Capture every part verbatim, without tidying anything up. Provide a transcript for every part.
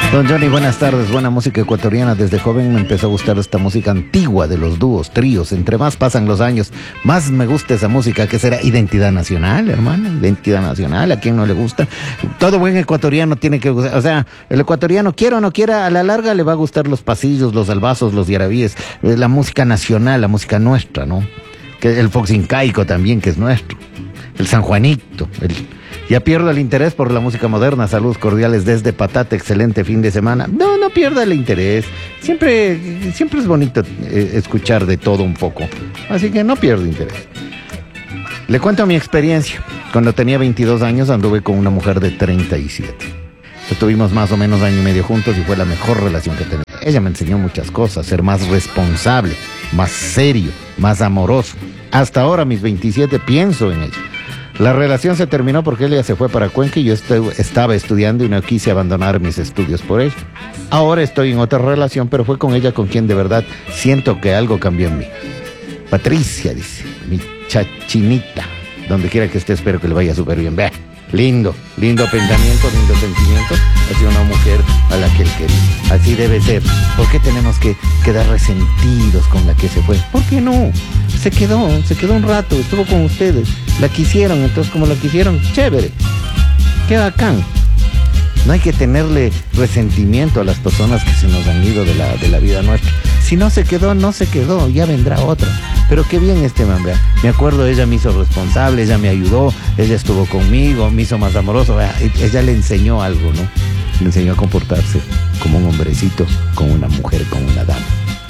Don Johnny, buenas tardes. Buena música ecuatoriana. Desde joven me empezó a gustar esta música antigua de los dúos, tríos. Entre más pasan los años, más me gusta esa música. ¿Qué será? Identidad nacional, hermano. Identidad nacional. ¿A quién no le gusta? Todo buen ecuatoriano tiene que gustar. O sea, el ecuatoriano, quiera o no quiera, a la larga le va a gustar los pasillos, los albazos, los yarabíes. La música nacional, la música nuestra, ¿no? Que el fox incaico también, que es nuestro. El San Juanito, el... Ya pierdo el interés por la música moderna. Saludos cordiales desde Patate. Excelente fin de semana. No, no pierda el interés. Siempre, siempre es bonito eh, escuchar de todo un poco. Así que no pierdo interés. Le cuento mi experiencia. Cuando tenía veintidós años anduve con una mujer de treinta y siete. Estuvimos más o menos año y medio juntos y fue la mejor relación que tenía. Ella me enseñó muchas cosas. Ser más responsable, más serio, más amoroso. Hasta ahora, a mis veintisiete, pienso en ella. La relación se terminó porque ella se fue para Cuenca y yo estu- estaba estudiando y no quise abandonar mis estudios por ella. Ahora estoy en otra relación, pero fue con ella con quien de verdad siento que algo cambió en mí. Patricia, dice, mi chachinita. Donde quiera que esté, espero que le vaya súper bien. Vea, lindo, lindo pensamiento, lindo sentimiento hacia una mujer a la que él quería. Así debe ser. ¿Por qué tenemos que quedar resentidos con la que se fue? ¿Por qué no? Se quedó, se quedó un rato, estuvo con ustedes. La quisieron, entonces como la quisieron, chévere. Qué bacán. No hay que tenerle resentimiento a las personas que se nos han ido de la, de la vida nuestra. Si no se quedó, no se quedó, ya vendrá otra. Pero qué bien este man, vea. Me acuerdo, ella me hizo responsable, ella me ayudó, ella estuvo conmigo, me hizo más amoroso. Vea, ella le enseñó algo, ¿no? Le enseñó a comportarse como un hombrecito, con una mujer, con una dama.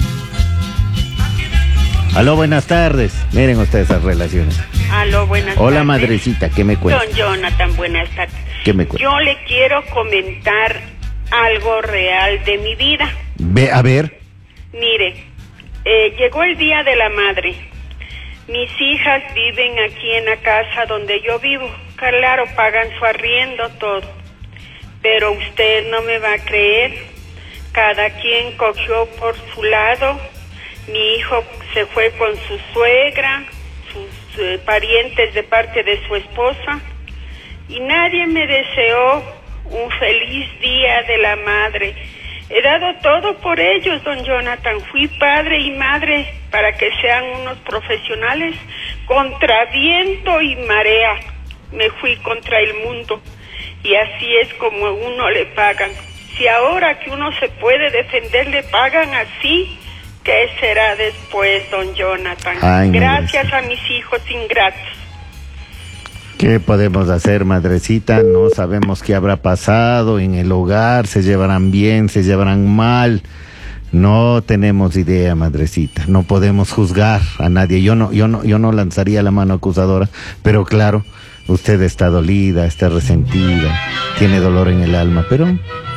Aló, buenas tardes. Miren ustedes esas relaciones. Aló, buenas Hola, tardes. madrecita, ¿qué me cuenta? Don Jonathan, buenas tardes. ¿Qué me cuenta? Yo le quiero comentar algo real de mi vida. Ve, a ver. Mire, eh, llegó el Día de la Madre. Mis hijas viven aquí en la casa donde yo vivo. Claro, pagan su arriendo, todo. Pero usted no me va a creer. Cada quien cogió por su lado. Mi hijo se fue con su suegra, sus eh, parientes de parte de su esposa, y nadie me deseó un feliz Día de la Madre. He dado todo por ellos, don Jonathan. Fui padre y madre para que sean unos profesionales. Contra viento y marea me fui contra el mundo, y así es como uno le pagan. Si ahora que uno se puede defender le pagan así, ¿qué será después, don Jonathan? Ay, gracias a mis hijos ingratos. ¿Qué podemos hacer, madrecita? No sabemos qué habrá pasado en el hogar, se llevarán bien, se llevarán mal. No tenemos idea, madrecita. No podemos juzgar a nadie. Yo no, yo no, yo no lanzaría la mano acusadora, pero claro, usted está dolida, está resentida, tiene dolor en el alma, pero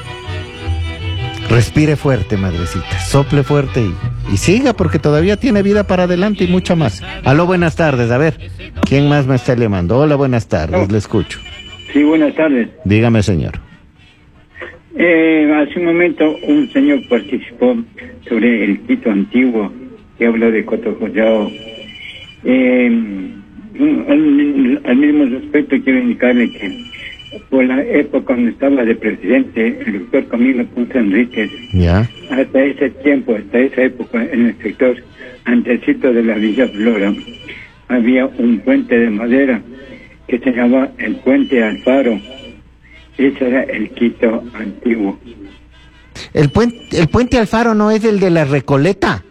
respire fuerte, madrecita, sople fuerte y, y siga, porque todavía tiene vida para adelante y mucha más. Aló, buenas tardes, a ver, ¿quién más me está llamando? Hola, buenas tardes, le escucho. Sí, buenas tardes. Dígame, señor. Eh, hace un momento un señor participó sobre el Quito antiguo, que habló de Cotocollao. Eh, al, al mismo respecto quiero indicarle que por la época cuando estaba de presidente el doctor Camilo Ponce Enríquez, ¿Ya? hasta ese tiempo, hasta esa época, en el sector antecito de la Villa Flora, había un puente de madera que se llamaba el Puente Alfaro. Ese era el Quito antiguo. ¿El puente, el puente Alfaro no es el de la Recoleta?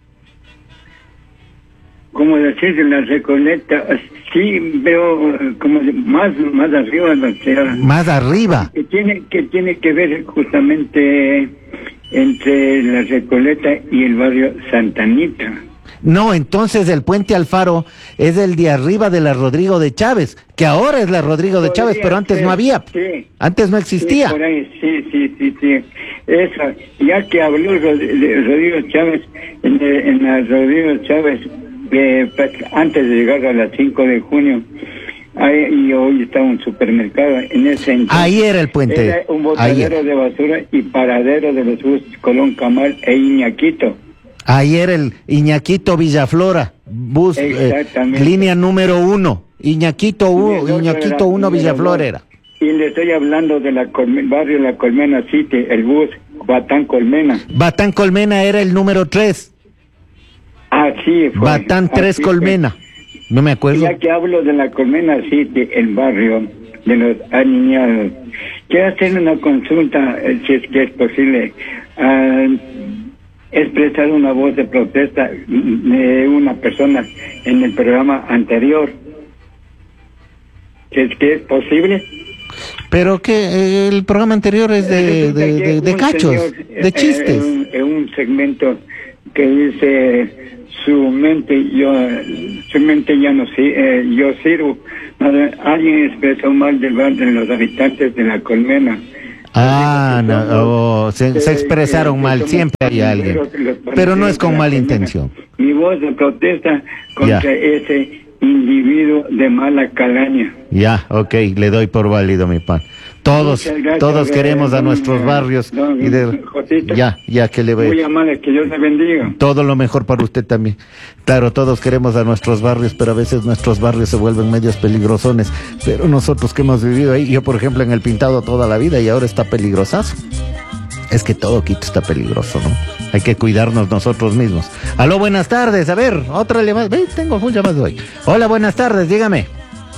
Como decir, de la Recoleta, sí veo como de más más arriba, o sea, Más arriba. que tiene que tiene que ver justamente entre la Recoleta y el barrio Santa Anita. No, entonces el puente Alfaro es el de arriba de la Rodrigo de Chávez, que ahora es la Rodrigo de Chávez, pero antes no había. Sí, Antes no existía. sí, por ahí, sí, sí, sí, sí. Eso, ya que habló Rod- de Rodrigo Chávez, en, en la Rodrigo Chávez, eh, pues, antes de llegar a las cinco de junio, ahí, y hoy está un supermercado, en ese entonces, Ahí era el puente. era un Ahí botadero era. de basura y paradero de los buses Colón Camal e Iñaquito. Ahí era el Iñaquito Villaflora, bus, eh, Exactamente. línea número uno. Iñaquito Y el uno, otro Iñaquito era uno número Villaflora dos. era. Y le estoy hablando de la Colme- barrio La Colmena City, el bus Batán Colmena. Batán Colmena era el número tres. Así fue. Batán tres así Colmena. No me fue. acuerdo. Ya que hablo de la Colmena City, el barrio de los aniñados, quiero hacer una consulta, eh, si es que es posible, a expresar una voz de protesta de una persona en el programa anterior. Si es que es posible. Pero que eh, el programa anterior es de, de, de, de Un cachos, señor, de eh, chistes. En un, un segmento que dice su mente yo su mente ya no si, eh, yo sirvo. Alguien expresó mal del bar de los habitantes de La Colmena. Ah, Digo que no, somos, oh, se, se eh, expresaron que mal, somos siempre hay alguien. los- los Pero no es partidos con de La mala Colmena. intención. Mi voz de protesta contra Ya. ese individuo de mala calaña. Ya, ok, le doy por válido mi pan. Todos, Muchas gracias, todos eh, queremos a don, nuestros eh, barrios don y de, Jotito. ya, ya que le Muy voy. amable, que Dios le bendiga. Todo lo mejor para usted también. Claro, todos queremos a nuestros barrios, pero a veces nuestros barrios se vuelven medios peligrosones. Pero nosotros que hemos vivido ahí, yo por ejemplo en el Pintado toda la vida y ahora está peligrosazo. Es que todo Quito está peligroso, ¿no? Hay que cuidarnos nosotros mismos. Aló, buenas tardes. A ver, otra llamada. Ve, tengo full llamadas hoy. Hola, buenas tardes, dígame.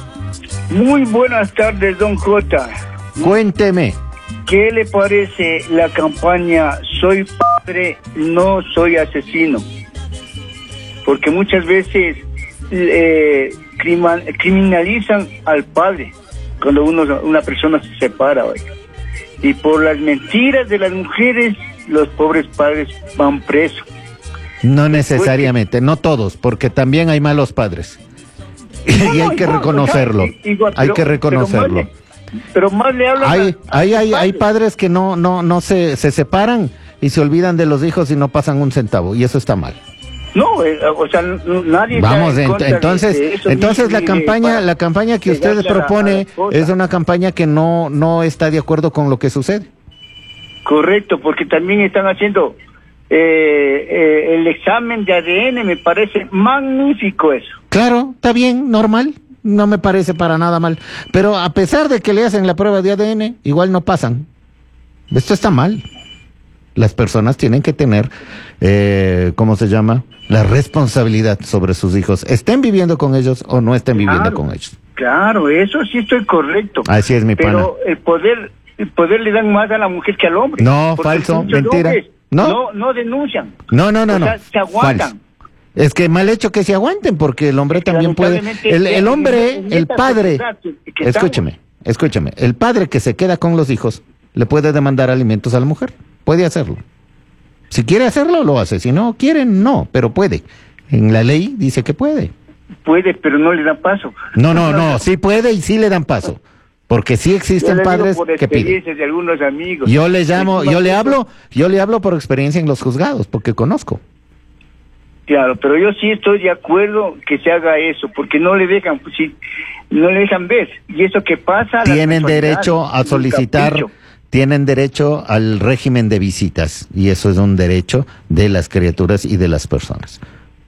Muy buenas tardes, don Jota. Cuénteme. ¿Qué le parece la campaña Soy padre, no soy asesino? Porque muchas veces eh, crima- criminalizan al padre cuando uno, una persona se separa, oiga. Y por las mentiras de las mujeres, los pobres padres van presos. No necesariamente, no todos, porque también hay malos padres. No, y hay no, que igual, reconocerlo. o sea, igual, hay pero- que pero reconocerlo. más le- Pero más le hablan Hay, a- a hay, sus hay, hay padres. padres que no, no, no se, se separan y se olvidan de los hijos y no pasan un centavo, y eso está mal. No, eh, o sea, n- nadie está Vamos, en ent- contra de- entonces, de eso, entonces ni- la ni de campaña, pa- la campaña que usted pegarle a la- a propone la esposa. es una campaña que no, no está de acuerdo con lo que sucede. Correcto, porque también están haciendo eh, eh, el examen de A D N, me parece magnífico eso. Claro, está bien, normal, no me parece para nada mal. Pero a pesar de que le hacen la prueba de A D N, igual no pasan. Esto está mal. Las personas tienen que tener, eh, ¿cómo se llama? La responsabilidad sobre sus hijos, estén viviendo con ellos o no estén viviendo Claro. con ellos. Claro, eso sí estoy correcto. Así es, mi Pero el poder, el poder le dan más a la mujer que al hombre. No, Porque falso, muchos mentira. hombres No. no, no denuncian. No, no, no, O no. sea, se aguantan. Falso. Es que mal hecho que se aguanten, porque el hombre también puede. Lamentablemente, El, el en- hombre, en el esta padre. sociedad que- que estamos- Escúcheme, escúcheme. El padre que se queda con los hijos le puede demandar alimentos a la mujer. Puede hacerlo. Si quiere hacerlo, lo hace. Si no quiere, no, pero puede. En la ley dice que puede. Puede, pero no le dan paso. No, no, no. Sí puede y sí le dan paso. Porque sí Yo existen le digo padres por que piden. experiencias de algunos amigos. Yo le llamo, yo le Encima, hablo, yo le hablo por experiencia en los juzgados, porque conozco. Claro, pero yo sí estoy de acuerdo que se haga eso, porque no le dejan, pues, sí, no le dejan ver. Y eso que pasa. la Tienen sexualidad, derecho a un solicitar, capricho. tienen derecho al régimen de visitas, y eso es un derecho de las criaturas y de las personas.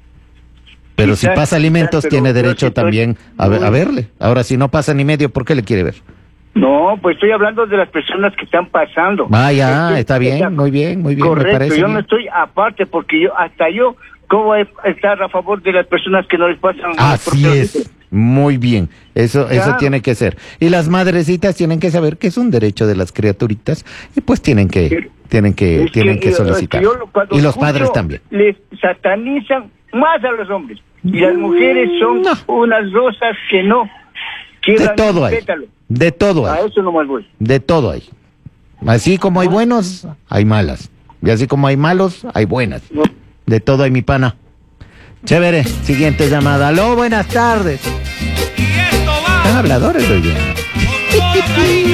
Pero si Quizás, pasa alimentos, quizás, pero tiene yo derecho sí estoy también a, ver- a muy- verle. Ahora, si no pasa ni medio, ¿por qué le quiere ver? No, pues estoy hablando de las personas que están pasando. Vaya, Estoy- está bien, está- muy bien, muy bien, me Correcto, parece yo bien. no estoy aparte porque yo, hasta yo, ¿cómo voy a estar a favor de las personas que no les pasan? Así es, muy bien, eso, eso Claro. tiene que ser. Y las madrecitas tienen que saber que es un derecho de las criaturitas y pues tienen que, Pero- tienen que, Es tienen que eh, solicitar. yo lo- cuando Y los escucho, padres también. Les satanizan más a los hombres. Y las mujeres son No. unas rosas que no De quieran todo un hay, pétalo. de todo A hay, eso nomás voy. de todo hay. Así como hay buenos, hay malas. Y así como hay malos, hay buenas. No. De todo hay, mi pana. Chévere, siguiente llamada. Aló, buenas tardes. Y esto va Están habladores hoy día. con todo cariño.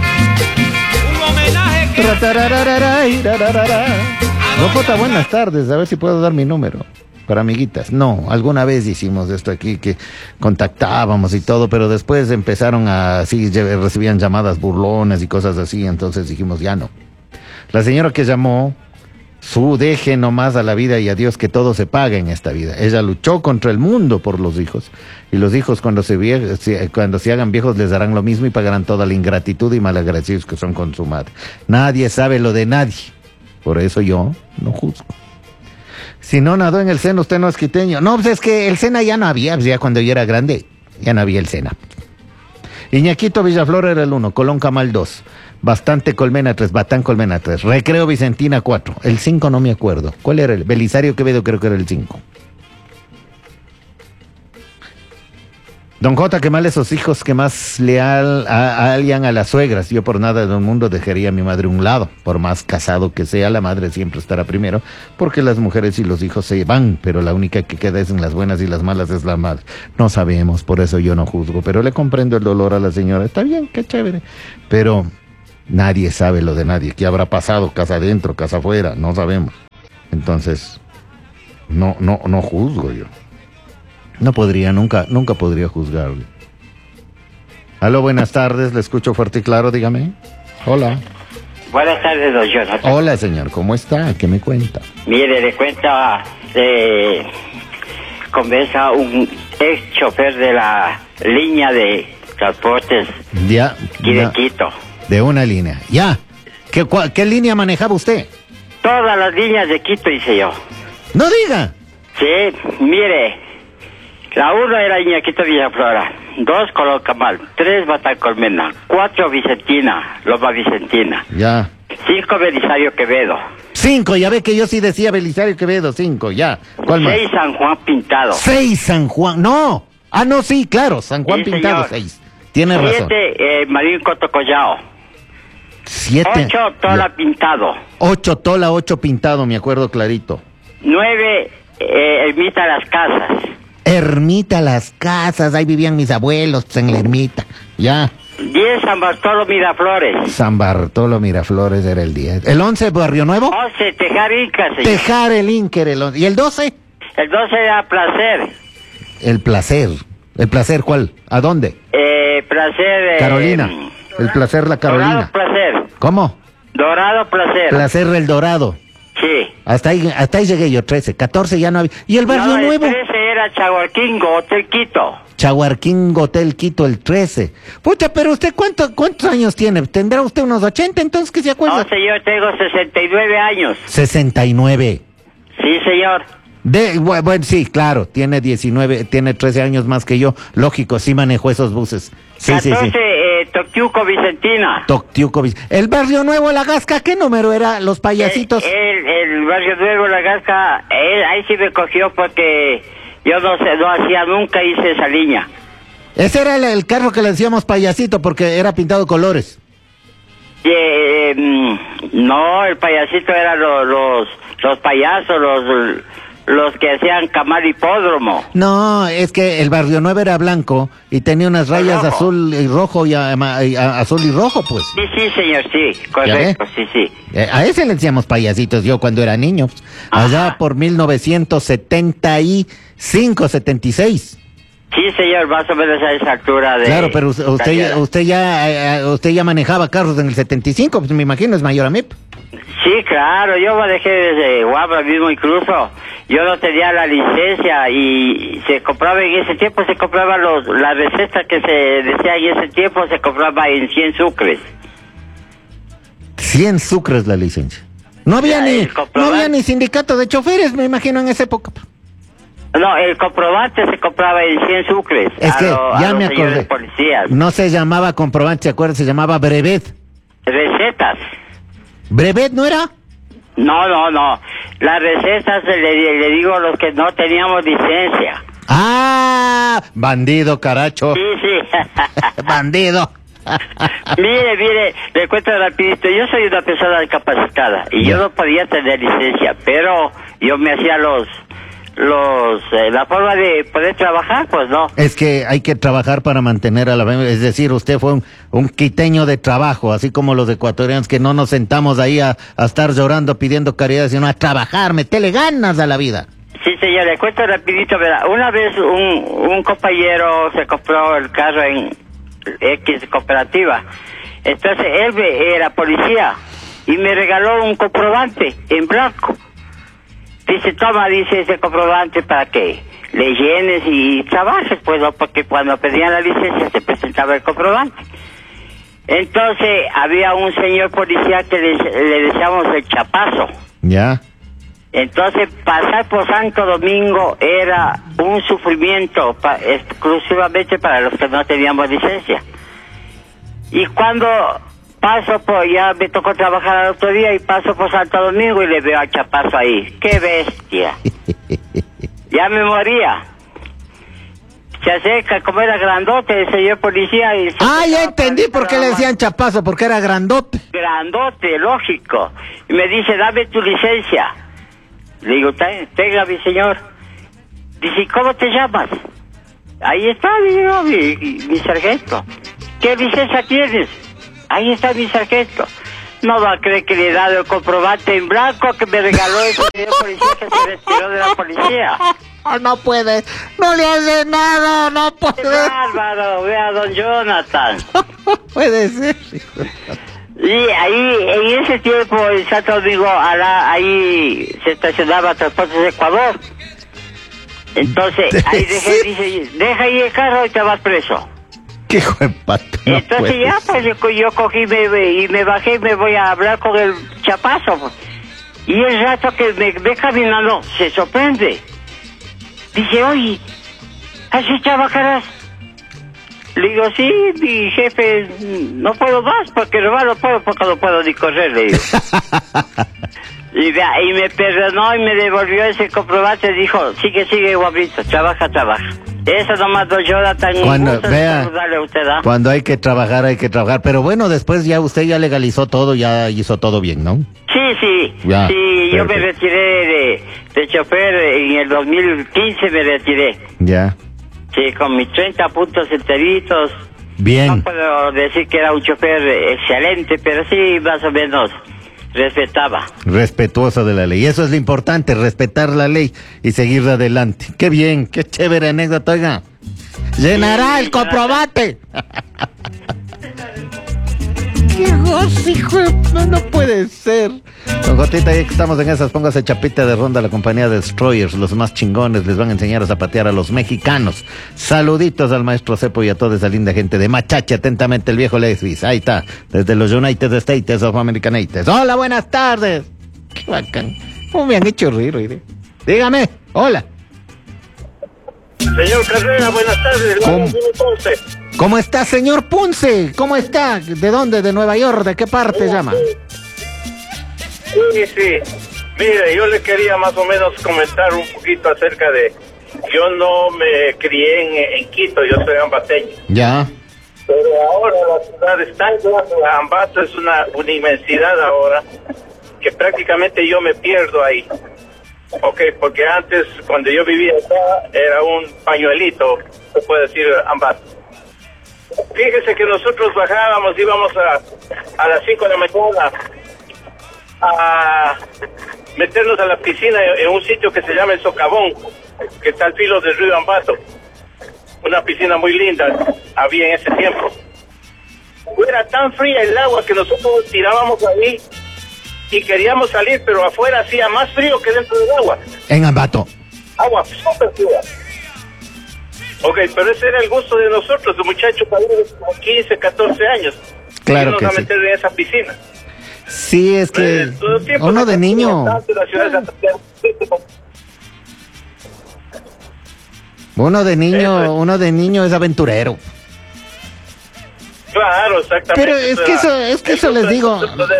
Un homenaje que No, Jota, buenas tardes. A ver si puedo dar mi número para amiguitas. No, alguna vez hicimos esto aquí, que contactábamos y todo, pero después empezaron a, así, lle- recibían llamadas burlonas y cosas así, entonces dijimos, ya no. La señora que llamó Su deje nomás a la vida y a Dios que todo se paga en esta vida. Ella luchó contra el mundo por los hijos. Y los hijos cuando se, vie cuando se hagan viejos les darán lo mismo y pagarán toda la ingratitud y malagradecidos que son con su madre. Nadie sabe lo de nadie. Por eso yo no juzgo. Si no nadó en el Sena, usted no es quiteño. No, pues es que el Sena ya no había, pues ya cuando yo era grande, ya no había el Sena. Iñaquito Villaflor era el uno, Colón Camal dos, Bastante Colmena tres, Batán Colmena tres, Recreo Vicentina cuatro, el cinco no me acuerdo. ¿Cuál era el? Belisario Quevedo creo que era el cinco. Don J, que mal esos hijos que más leal a, alian a las suegras. Yo por nada del mundo dejaría a mi madre a un lado. Por más casado que sea, la madre siempre estará primero, porque las mujeres y los hijos se van, pero la única que queda es en las buenas y las malas es la madre. No sabemos, por eso yo no juzgo, pero le comprendo el dolor a la señora. Está bien, qué chévere, pero nadie sabe lo de nadie. ¿Qué habrá pasado? Casa adentro, casa afuera, no sabemos. Entonces, no, no, no juzgo yo. No podría, nunca, nunca podría juzgarle. Aló, buenas tardes, le escucho fuerte y claro, dígame. Hola. Buenas tardes, don Jonathan. Hola, señor, ¿cómo está? ¿Qué me cuenta? Mire, le cuenta, eh, conversa un ex chofer de la línea de transportes ya, aquí de Quito. De una línea, ya. ¿Qué, cuál, ¿Qué línea manejaba usted? Todas las líneas de Quito, hice yo. ¡No diga! Sí, mire... La uno era Iñaquito Villaflora, dos Colón Camal, tres Batán Colmena, cuatro Vicentina, Loma Vicentina. Ya. Cinco Belisario Quevedo. Cinco, ya ve que yo sí decía Belisario Quevedo, cinco, ya. ¿Cuál seis más? San Juan Pintado. Seis San Juan, no. Ah, no, sí, claro, San Juan sí, Pintado, señor. Seis. Tiene Siete, razón. Siete, eh, Marín Cotocollao. Siete. Ocho, Tola ya. Pintado. Ocho, Tola, ocho Pintado, me acuerdo clarito. Nueve, eh, Ermita Las Casas. Ermita Las Casas, ahí vivían mis abuelos, pues, en la ermita, ya. diez, San Bartolo Miraflores. San Bartolo Miraflores era el diez. ¿El once, Barrio Nuevo? once, Tejar Inca, señor. Tejar el Inca, el once. ¿Y el doce? El doce era Placer. El Placer. ¿El Placer cuál? ¿A dónde? Eh, Placer... Eh, Carolina. El Placer La Carolina. Dorado Placer. ¿Cómo? Dorado Placer. Placer El Dorado. Sí. Hasta ahí, hasta ahí llegué yo, trece. catorce ya no había. ¿Y el Barrio no, el Nuevo? trece era Chaguarquingo, Hotel Quito. Chaguarquingo, Hotel Quito, el trece. Pucha, pero usted, ¿cuánto, ¿cuántos años tiene? ¿Tendrá usted unos ochenta entonces que se acuerda? No, señor, tengo sesenta y nueve años. sesenta y nueve. Sí, señor. De, bueno, sí, claro, tiene diecinueve, tiene trece años más que yo. Lógico, sí manejó esos buses. Sí, catorce, sí, sí. Eh, Toctiuco, Vicentina. Toctiuco, el Barrio Nuevo, La Gasca, ¿qué número era? Los payasitos. El, el, el Barrio Nuevo, La Gasca, él, ahí sí me cogió porque yo no sé, no hacía, nunca hice esa línea. Ese era el, el carro que le decíamos payasito porque era pintado colores. Eh, eh, no, el payasito eran los, los, los payasos, los... Los que hacían Camal Hipódromo. No, es que el Barrio Nuevo era blanco y tenía unas rayas rojo. azul y rojo y, a, y a, azul y rojo, pues. Sí, sí, señor, sí, correcto, sí, sí. Eh, a ese le decíamos payasitos yo cuando era niño. Allá Ajá. por mil novecientos setenta y cinco, setenta y seis. Sí, señor, más o menos a esa altura de... Claro, pero usted, usted, usted, ya, eh, usted ya manejaba carros en el setenta y cinco, pues me imagino, es mayor a mí. Sí, claro, yo manejé desde Guabra mismo incluso. Yo no tenía la licencia y se compraba en ese tiempo, se compraba los, la receta que se decía en ese tiempo, se compraba en cien sucres. cien sucres la licencia. No había ya, ni no había ni sindicato de choferes, me imagino, en esa época. No, el comprobante se compraba en cien sucres. Es que lo, ya me acordé. No se llamaba comprobante, ¿se acuerda? Se llamaba brevet. Recetas. ¿Brevet no era? No, no, no. Las recetas le, le digo a los que no teníamos licencia. ¡Ah! Bandido, caracho. Sí, sí. Bandido. Mire, mire, le cuento rapidito. Yo soy una persona discapacitada y yeah. yo no podía tener licencia, pero yo me hacía los... los eh, la forma de poder trabajar, pues no. Es que hay que trabajar para mantener a la familia, es decir, usted fue un, un quiteño de trabajo, así como los ecuatorianos que no nos sentamos ahí a, a estar llorando pidiendo caridad, sino a trabajar, meterle ganas a la vida. Sí, señor, le cuento rapidito, ¿verdad? Una vez un, un compañero se compró el carro en X cooperativa, entonces él era policía y me regaló un comprobante en blanco. Dice, toma, dice, ese comprobante para que le llenes y trabajes, pues, ¿no? Porque cuando pedían la licencia se presentaba el comprobante. Entonces, había un señor policía que le, le decíamos el chapazo. Ya. Entonces, pasar por Santo Domingo era un sufrimiento pa, exclusivamente para los que no teníamos licencia. Y cuando paso por, ya me tocó trabajar al otro día y paso por Santo Domingo y le veo al chapazo ahí. ¡Qué bestia! Ya me moría. Se acerca, como era grandote el señor policía y... Ah, ya entendí por qué le decían chapazo, porque era grandote. Grandote, lógico. Y me dice, dame tu licencia. Le digo, tenga, mi señor. Dice, ¿cómo te llamas? Ahí está, digo, mi, mi sargento. ¿Qué licencia tienes? Ahí está mi sargento. No va a creer que le he dado el comprobante en blanco que me regaló ese señor policía que se retiró de la policía. No puede, no le hace nada, no puede. ¡Qué bárbaro! Ve a don Jonathan. No puede ser. Y ahí, en ese tiempo, en Santo Domingo, ahí se estacionaba Transportes de Ecuador. Entonces, ahí dejé, dice, deja ahí el carro y te vas preso. ¡Qué hijo de pato! No Entonces ya, pues yo, yo cogí me, y me bajé y me voy a hablar con el chapazo. Pues. Y el rato que me ve caminando, se sorprende. Dice, oye, ¿así trabajarás? Le digo, sí, mi jefe, no puedo más, porque no, no puedo, porque no puedo ni correr, le digo. y, vea, y me perdonó y me devolvió ese comprobante, dijo, sigue, sigue, guapito, trabaja, trabaja. Eso nomás, don Jonathan, cuando, vea, usted, ¿eh? Cuando hay que trabajar, hay que trabajar, pero bueno, después ya usted ya legalizó todo, ya hizo todo bien, ¿no? Sí, sí, ya, sí, perfecto. Yo me retiré de, de chofer, en el dos mil quince me retiré. Ya. Sí, con mis treinta puntos enteritos. Bien. No puedo decir que era un chofer excelente, pero sí, más o menos, respetaba. Respetuoso de la ley. Eso es lo importante, respetar la ley y seguir adelante. Qué bien, qué chévere anécdota, oiga. Llenará el comprobante. ¡Qué gozo, hijo! No, no puede ser. Don Jotita, ya que estamos en esas, póngase chapita de ronda a la compañía de Destroyers, los más chingones, les van a enseñar a zapatear a los mexicanos. Saluditos al maestro Cepo y a toda esa linda gente de Machache, atentamente el viejo Lesbis. Ahí está, desde los United States of American States. Hola, buenas tardes. Qué bacán. ¿Cómo me han hecho reír, oye? Dígame, hola. Señor Carrera, buenas tardes. ¿Cómo? ¿Cómo está, señor Punce? ¿Cómo está? ¿De dónde? ¿De Nueva York? ¿De qué parte sí, llama? Sí, sí. Mire, yo le quería más o menos comentar un poquito acerca de... Yo no me crié en, en Quito, yo soy ambateño. Ya. Pero ahora la ciudad está en grande. Ambato es una, una inmensidad ahora, que prácticamente yo me pierdo ahí. Ok, porque antes, cuando yo vivía acá, era un pañuelito, se puede decir, Ambato. Fíjese que nosotros bajábamos, íbamos a, a las cinco de la mañana a meternos a la piscina en un sitio que se llama El Socavón, que está al filo del río Ambato. Una piscina muy linda había en ese tiempo. Era tan fría el agua que nosotros tirábamos ahí y queríamos salir, pero afuera hacía más frío que dentro del agua. En Ambato. Agua súper fría. Ok, pero ese era el gusto de nosotros, los muchachos de quince, catorce años. Claro que a sí. meter en esa piscina. Sí, es que Eh, todo el tiempo uno de niño, la ciudad de Santa Fe. uno de Eso niño, es. uno de niño es aventurero. Claro, exactamente. Pero es que eso, es que eso les digo.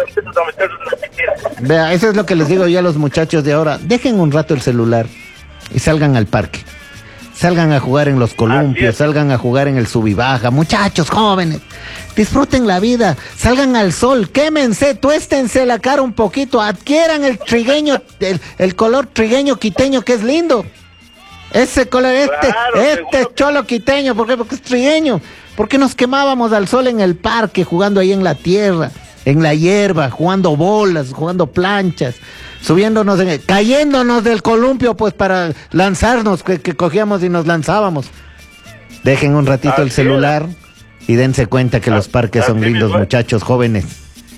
Vea, eso es lo que les digo yo a los muchachos de ahora. Dejen un rato el celular y salgan al parque. Salgan a jugar en los columpios, salgan a jugar en el sub y baja. Muchachos jóvenes, disfruten la vida, salgan al sol, quémense, tuéstense la cara un poquito, adquieran el trigueño, el, el color trigueño quiteño que es lindo. Ese color, este, Claro, este seguro. cholo quiteño, ¿por qué? Porque es trigueño. Porque nos quemábamos al sol en el parque, jugando ahí en la tierra, en la hierba, jugando bolas, jugando planchas, subiéndonos, en el, cayéndonos del columpio, pues para lanzarnos, que, que cogíamos y nos lanzábamos. Dejen un ratito Así el celular y dense cuenta que los parques son así lindos, mismo es. muchachos jóvenes.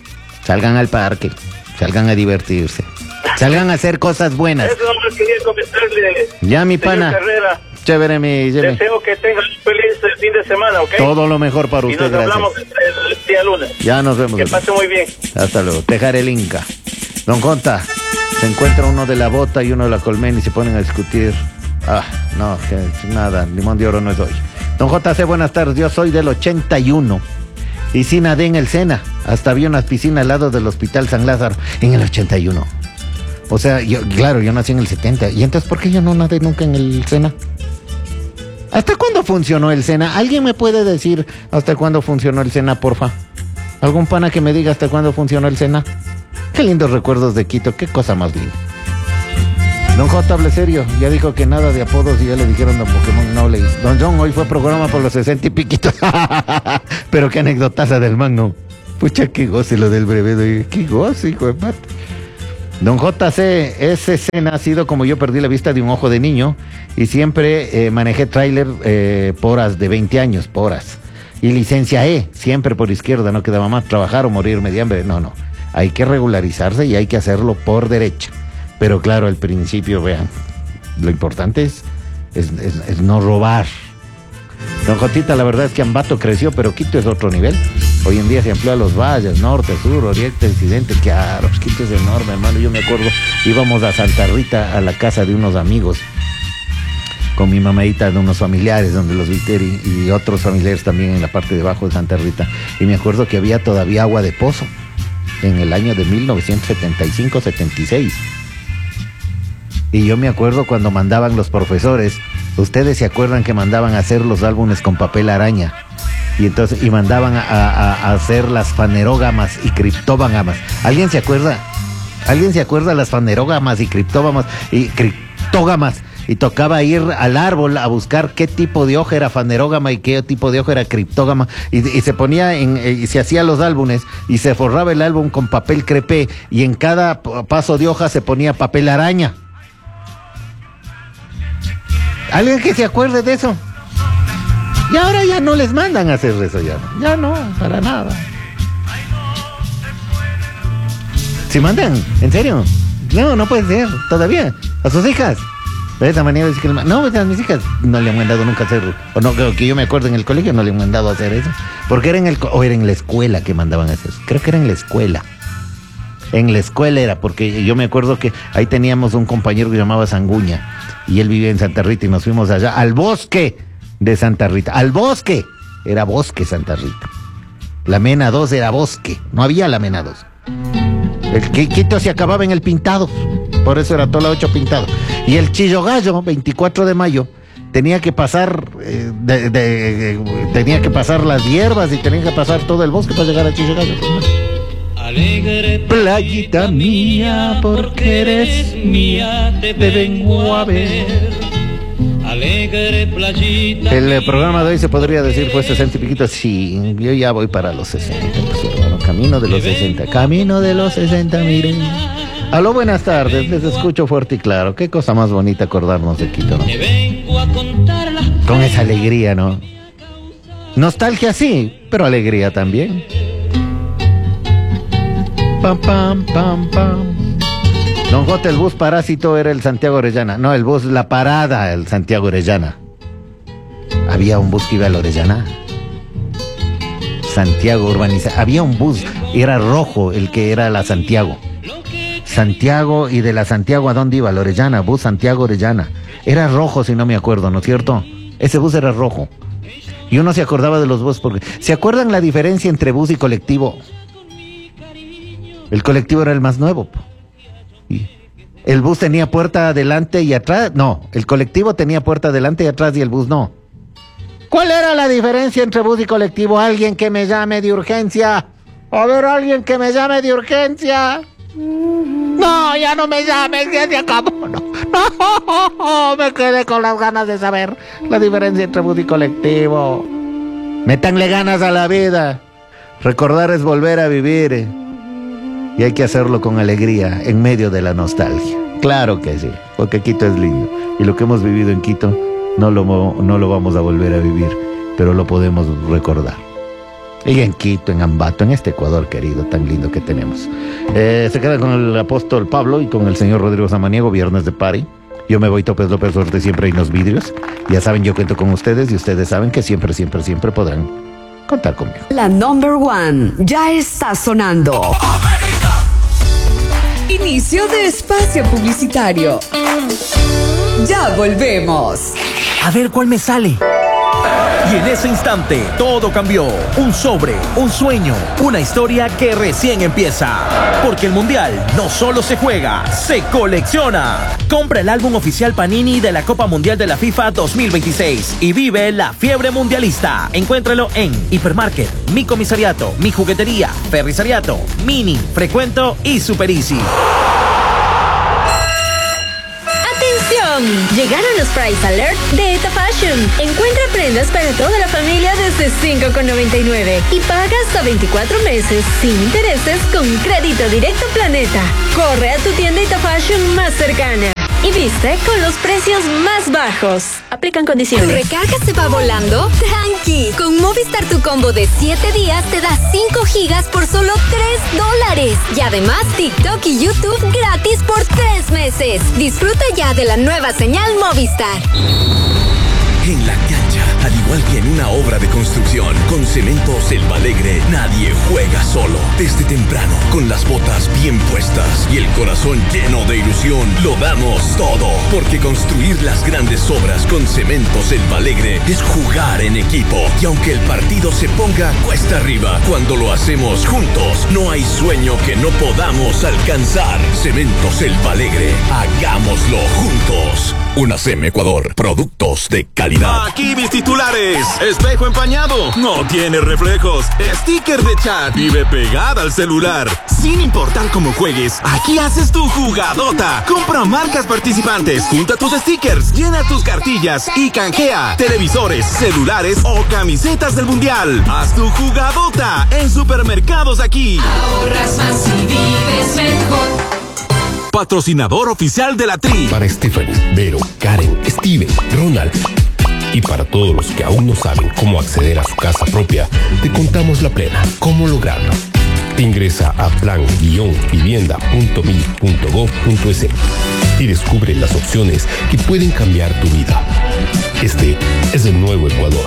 Salgan al parque, salgan a divertirse, salgan a hacer cosas buenas. Eso nomás quería comentarle. Ya, mi señor pana. Carrera. Chévere, mi... Deseo que tengan un feliz fin de semana, ¿ok? Todo lo mejor para y usted, nos gracias. hablamos el, el día lunes. Ya nos vemos. Que pase muy bien. Hasta luego. Tejar el Inca. Don Conta, se encuentra uno de la bota y uno de la colmena y se ponen a discutir. Ah, no, que nada, limón de oro no es hoy. Don J C, buenas tardes. Yo soy del ochenta y uno y sí nadé en el Sena. Hasta había una piscina al lado del Hospital San Lázaro en el ochenta y uno. O sea, yo, claro, yo nací en el setenta. ¿Y entonces por qué yo no nadé nunca en el Sena? ¿Hasta cuándo funcionó el Sena? ¿Alguien me puede decir hasta cuándo funcionó el Sena, porfa? ¿Algún pana que me diga hasta cuándo funcionó el Sena? Qué lindos recuerdos de Quito, qué cosa más linda. Don J, hable serio, ya dijo que nada de apodos y ya le dijeron Don Pokémon, no leí. Don John, hoy fue programa por los sesenta y piquitos. Pero qué anecdotaza del Magno. Pucha, qué goce lo del brevedo, qué goce, hijo de pata. Don J C, ese Sena ha sido como yo perdí la vista de un ojo de niño y siempre eh, manejé tráiler eh, por horas de veinte años, por horas. Y licencia E, siempre por izquierda, no quedaba más trabajar o morirme de hambre. No, no, hay que regularizarse y hay que hacerlo por derecha. Pero claro, al principio, vean, lo importante es, es, es, es no robar. Don Jotita, la verdad es que Ambato creció, pero Quito es otro nivel. Hoy en día se amplió a los valles, norte, sur, oriente, occidente. Claro, Quito es enorme, hermano. Yo me acuerdo, íbamos a Santa Rita, a la casa de unos amigos, con mi mamadita, de unos familiares, donde los Viteri y otros familiares también en la parte de abajo de Santa Rita. Y me acuerdo que había todavía agua de pozo en el año de mil novecientos setenta y cinco setenta y seis. Y yo me acuerdo cuando mandaban los profesores, ustedes se acuerdan que mandaban a hacer los álbumes con papel araña. Y entonces, y mandaban a, a, a hacer las fanerógamas y criptógamas. ¿Alguien se acuerda? ¿Alguien se acuerda las fanerógamas y criptógamas y criptógamas? Y tocaba ir al árbol a buscar qué tipo de hoja era fanerógama y qué tipo de hoja era criptógama. Y, y se ponía en, y se hacía los álbumes y se forraba el álbum con papel crepé y en cada paso de hoja se ponía papel araña. ¿Alguien que se acuerde de eso? Y ahora ya no les mandan a hacer eso, ya no, ya no, para nada. ¿Se mandan? ¿En serio? No, no puede ser, todavía. ¿A sus hijas? De esa manera decir que les... No, pues a mis hijas no le han mandado nunca a hacer... O no, que yo me acuerdo en el colegio no le han mandado a hacer eso. Porque era en el... O era en la escuela que mandaban a hacer eso. Creo que era en la escuela. En la escuela era, porque yo me acuerdo que ahí teníamos un compañero que se llamaba Sanguña. Y él vivía en Santa Rita y nos fuimos allá, al bosque de Santa Rita. ¡Al bosque! Era bosque Santa Rita. La Mena dos era bosque. No había la Mena dos. El Quito se acababa en el Pintado. Por eso era todo lo ocho pintado. Y el Chillo Gallo, veinticuatro de mayo, tenía que pasar eh, de, de, de, tenía que pasar las hierbas y tenía que pasar todo el bosque para llegar a Chillo Gallo. Alegre playita mía, porque eres mía, te vengo a ver. Alegre playita. El eh, programa de hoy se podría decir fue sesenta y piquito. Sí, yo ya voy para los sesenta, pues, hermano, camino de los sesenta, camino de los sesenta, miren. Aló, buenas tardes, les escucho fuerte y claro. Qué cosa más bonita acordarnos de Quito, ¿no? Te vengo a contar las... Con esa alegría, ¿no? Nostalgia sí, pero alegría también. Pam, pam, pam, pam. Don J, el bus parásito era el Santiago Orellana. No, el bus, la parada, el Santiago Orellana. Había un bus que iba a la Orellana. Santiago Urbaniza. Había un bus, era rojo el que era la Santiago. Santiago, y de la Santiago, ¿a dónde iba? La Orellana, bus Santiago Orellana. Era rojo, si no me acuerdo, ¿no es cierto? Ese bus era rojo. Y uno se acordaba de los buses porque... ¿Se acuerdan la diferencia entre bus y colectivo? El colectivo era el más nuevo. Y el bus tenía puerta adelante y atrás. No, el colectivo tenía puerta adelante y atrás y el bus no. ¿Cuál era la diferencia entre bus y colectivo? Alguien que me llame de urgencia. A ver, alguien que me llame de urgencia. No, ya no me llames, ya se acabó. No, no, me quedé con las ganas de saber la diferencia entre bus y colectivo. Métanle ganas a la vida. Recordar es volver a vivir. Y hay que hacerlo con alegría, en medio de la nostalgia. Claro que sí, porque Quito es lindo. Y lo que hemos vivido en Quito no lo, no lo vamos a volver a vivir, pero lo podemos recordar. Y en Quito, en Ambato, en este Ecuador querido, tan lindo que tenemos. Eh, se queda con el apóstol Pablo y con el señor Rodrigo Samaniego, viernes de party. Yo me voy Topes López, suerte siempre en los vidrios. Ya saben, yo cuento con ustedes y ustedes saben que siempre, siempre, siempre podrán contar conmigo. La number one ya está sonando. Inicio de espacio publicitario. Ya volvemos. A ver cuál me sale. Y en ese instante, todo cambió. Un sobre, un sueño, una historia que recién empieza. Porque el Mundial no solo se juega, se colecciona. Compra el álbum oficial Panini de la Copa Mundial de la FIFA dos mil veintiséis y vive la fiebre mundialista. Encuéntralo en Hipermarket, Mi Comisariato, Mi Juguetería, Ferrisariato, Mini, Frecuento y Super Easy. Llegaron los Price Alert de Eta Fashion. Encuentra prendas para toda la familia desde cinco con noventa y nueve y paga hasta veinticuatro meses sin intereses con Crédito Directo Planeta. Corre a tu tienda Eta Fashion más cercana y viste con los precios más bajos. Aplican condiciones. ¿Tu recarga se va volando? Tranqui. Con Movistar tu combo de siete días te da cinco gigas por solo tres dólares. Y además TikTok y YouTube gratis por tres meses. Disfruta ya de la nueva señal Movistar. En la cancha, al igual que en una obra de construcción, con Cementos El Alegre, nadie juega solo. Desde temprano, con las botas bien puestas y el corazón lleno de ilusión, lo damos todo. Porque construir las grandes obras con Cementos El Alegre es jugar en equipo. Y aunque el partido se ponga cuesta arriba, cuando lo hacemos juntos, no hay sueño que no podamos alcanzar. Cementos El Alegre, hagámoslo juntos. UNACEM Ecuador, productos de calidad. Aquí mis titulares. Espejo empañado, no tiene reflejos. Sticker de chat, vive pegada al celular. Sin importar cómo juegues, aquí haces tu jugadota. Compra marcas participantes, junta tus stickers, llena tus cartillas y canjea televisores, celulares o camisetas del mundial. Haz tu jugadota en Supermercados Aquí. Ahorras más y vives mejor. Patrocinador oficial de la Tri. Para Stephanie, Vero, Karen, Steven, Ronald y para todos los que aún no saben cómo acceder a su casa propia, te contamos la plena, cómo lograrlo. Ingresa a plan vivienda punto mil punto gov punto es y descubre las opciones que pueden cambiar tu vida. Este es el nuevo Ecuador.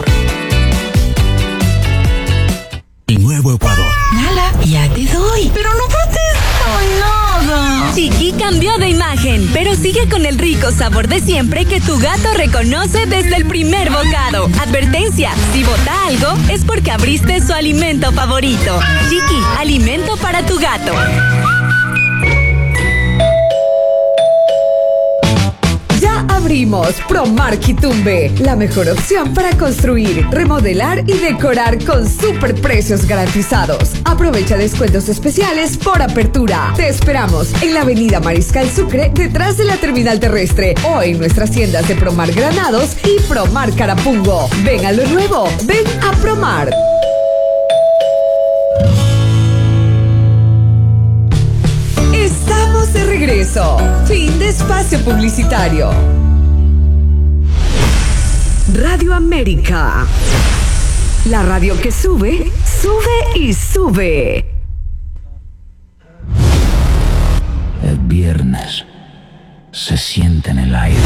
El nuevo Ecuador. Nala, ya te doy. Pero no protesto nada. Chiqui cambió de imagen, pero sigue con el rico sabor de siempre que tu gato reconoce desde el primer bocado. Advertencia, si bota algo es porque abriste su alimento favorito. Chiqui, alimento para tu gato. Abrimos Promar Quitumbe, la mejor opción para construir, remodelar y decorar con super precios garantizados. Aprovecha descuentos especiales por apertura. Te esperamos en la avenida Mariscal Sucre, detrás de la terminal terrestre, o en nuestras tiendas de Promar Granados y Promar Carapungo. Ven a lo nuevo, ven a Promar. Estamos de regreso. Fin de espacio publicitario. Radio América. La radio que sube, sube y sube. El viernes se siente en el aire.